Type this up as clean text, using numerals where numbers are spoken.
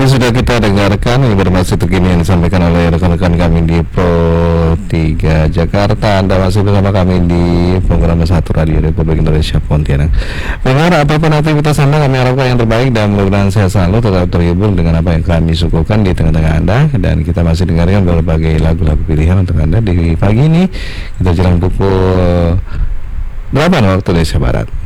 Tadi sudah kita dengarkan informasi terkini yang disampaikan oleh rekan-rekan kami di Pro 3 Jakarta. Anda masih bersama kami di program Satu Radio Republik Indonesia Pontianak. Pendengar, apapun aktivitas Anda, kami harapkan yang terbaik dan mudah-mudahan sehat selalu, tetap terhibur dengan apa yang kami suguhkan di tengah-tengah Anda. Dan kita masih dengarkan berbagai lagu-lagu pilihan untuk Anda di pagi ini. Kita jelang pukul 8 waktu Indonesia Barat.